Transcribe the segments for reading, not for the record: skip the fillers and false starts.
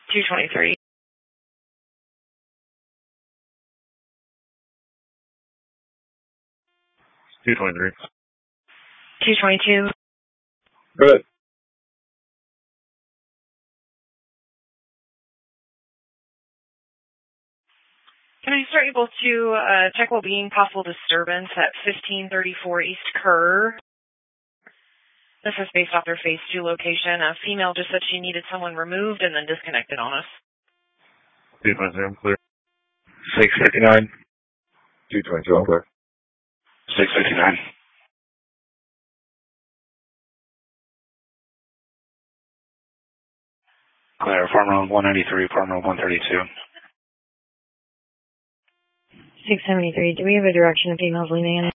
223. 223. 222. Good. Can I start you both to check well-being, possible disturbance at 1534 East Kerr? This is based off their phase 2 location. A female just said she needed someone removed and then disconnected on us. 223, I'm clear. 659. 222, I'm clear. 659. Clear. Farm Road 193, Farm Road 132. 673. Do we have a direction of females leaving in it?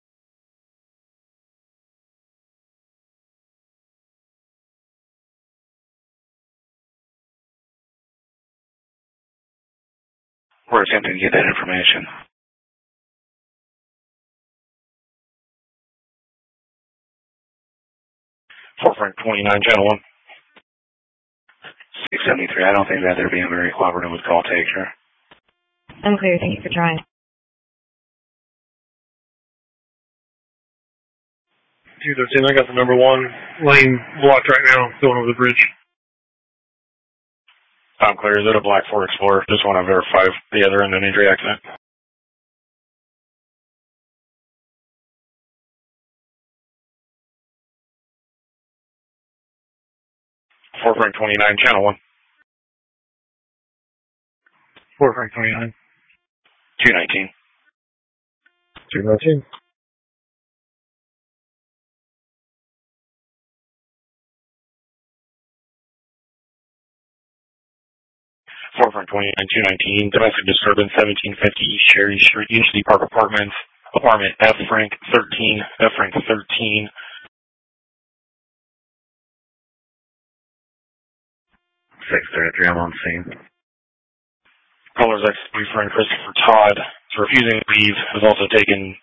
We're attempting to get that information. Fort Frank 29, channel 1. 673. I don't think that they're being very cooperative with call take, sir. I'm clear. Thank you for trying. 213, I got the number 1 lane blocked right now, going over the bridge. I'm clear. Is it a Black Ford Explorer? Just want to verify the other end of an injury accident. Fort Frank 29, channel 1. Fort Frank 29. 219. 219. Fort Frank 29, 219. Domestic disturbance, 1750 East Cherry Street, Unity Park Apartments. Apartment F Frank 13. F Frank 13. 633, I'm on scene. Caller's ex-boyfriend Christopher Todd is refusing to leave, has also taken